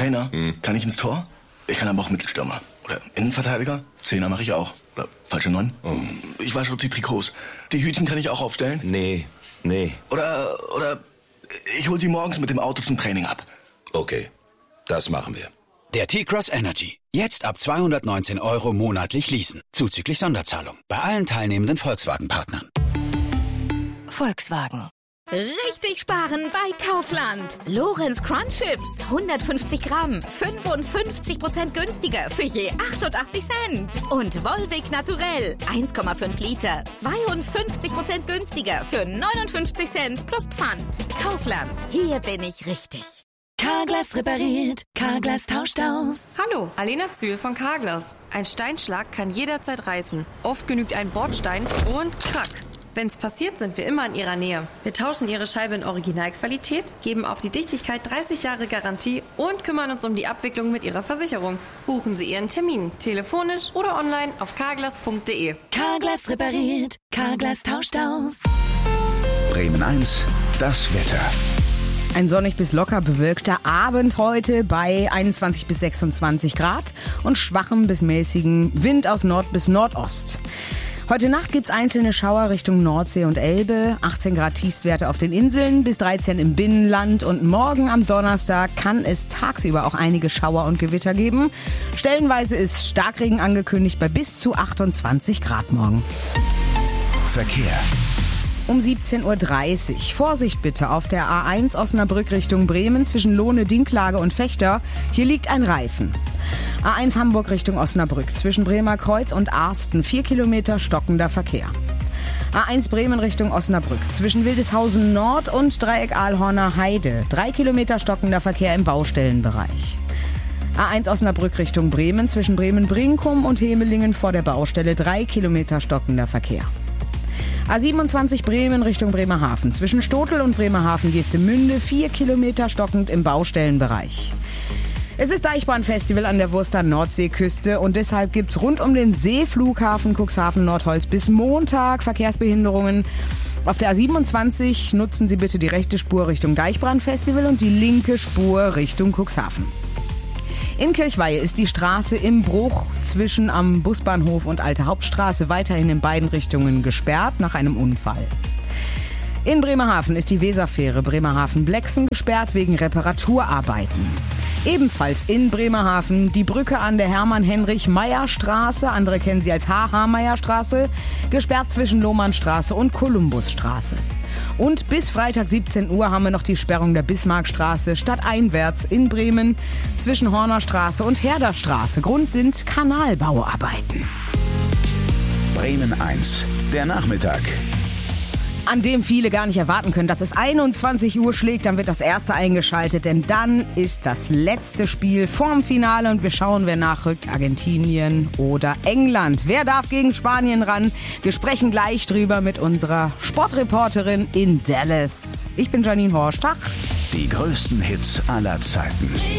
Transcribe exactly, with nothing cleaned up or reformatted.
Trainer? Hm. Kann ich ins Tor? Ich kann aber auch Mittelstürmer. Oder Innenverteidiger? Zehner mache ich auch. Oder falsche Neun? Oh. Ich wasche die Trikots. Die Hütchen kann ich auch aufstellen? Nee, nee. Oder, oder ich hol sie morgens mit dem Auto zum Training ab. Okay, das machen wir. Der T-Cross Energy. Jetzt ab zweihundertneunzehn Euro monatlich leasen. Zuzüglich Sonderzahlung. Bei allen teilnehmenden Volkswagen-Partnern. Volkswagen. Richtig sparen bei Kaufland. Lorenz Crunch Chips. hundertfünfzig Gramm. fünfundfünfzig Prozent günstiger für je achtundachtzig Cent. Und Volvic Naturell. eins Komma fünf Liter. zweiundfünfzig Prozent günstiger für neunundfünfzig Cent plus Pfand. Kaufland. Hier bin ich richtig. Carglass repariert. Carglass tauscht aus. Hallo, Alena Zühl von Carglass. Ein Steinschlag kann jederzeit reißen. Oft genügt ein Bordstein und krack. Wenn's passiert, sind wir immer in Ihrer Nähe. Wir tauschen Ihre Scheibe in Originalqualität, geben auf die Dichtigkeit dreißig Jahre Garantie und kümmern uns um die Abwicklung mit Ihrer Versicherung. Buchen Sie Ihren Termin, telefonisch oder online auf carglass punkt de. Carglass repariert. Carglass tauscht aus. Bremen eins, das Wetter. Ein sonnig bis locker bewölkter Abend heute bei einundzwanzig bis sechsundzwanzig Grad und schwachem bis mäßigen Wind aus Nord bis Nordost. Heute Nacht gibt's einzelne Schauer Richtung Nordsee und Elbe, achtzehn Grad Tiefstwerte auf den Inseln, bis dreizehn im Binnenland und morgen am Donnerstag kann es tagsüber auch einige Schauer und Gewitter geben. Stellenweise ist Starkregen angekündigt bei bis zu achtundzwanzig Grad morgen. Verkehr. Um siebzehn Uhr dreißig. Vorsicht bitte auf der A eins Osnabrück Richtung Bremen zwischen Lohne, Dinklage und Fechter. Hier liegt ein Reifen. A eins Hamburg Richtung Osnabrück zwischen Bremer Kreuz und Arsten. Vier Kilometer stockender Verkehr. A eins Bremen Richtung Osnabrück zwischen Wildeshausen Nord und Dreieck Ahlhorner Heide. Drei Kilometer stockender Verkehr im Baustellenbereich. A eins Osnabrück Richtung Bremen zwischen Bremen-Brinkum und Hemelingen vor der Baustelle. Drei Kilometer stockender Verkehr. A siebenundzwanzig Bremen Richtung Bremerhaven. Zwischen Stotel und Bremerhaven-Geestemünde vier Kilometer stockend im Baustellenbereich. Es ist Deichbahnfestival an der Wurster Nordseeküste und deshalb gibt's rund um den Seeflughafen Cuxhaven-Nordholz bis Montag Verkehrsbehinderungen. Auf der A siebenundzwanzig nutzen Sie bitte die rechte Spur Richtung Deichbahnfestival und die linke Spur Richtung Cuxhaven. In Kirchweihe ist die Straße im Bruch zwischen am Busbahnhof und Alte Hauptstraße weiterhin in beiden Richtungen gesperrt nach einem Unfall. In Bremerhaven ist die Weserfähre Bremerhaven-Blexen gesperrt wegen Reparaturarbeiten. Ebenfalls in Bremerhaven die Brücke an der Hermann-Heinrich-Meyer-Straße, andere kennen sie als H H-Meyer-Straße, gesperrt zwischen Lohmannstraße und Kolumbusstraße. Und bis Freitag siebzehn Uhr haben wir noch die Sperrung der Bismarckstraße stadteinwärts in Bremen zwischen Hornerstraße und Herderstraße. Grund sind Kanalbauarbeiten. Bremen eins, der Nachmittag. An dem viele gar nicht erwarten können, dass es einundzwanzig Uhr schlägt, dann wird das erste eingeschaltet, denn dann ist das letzte Spiel vorm Finale und wir schauen, wer nachrückt, Argentinien oder England. Wer darf gegen Spanien ran? Wir sprechen gleich drüber mit unserer Sportreporterin in Dallas. Ich bin Janine Horst. Tag. Die größten Hits aller Zeiten.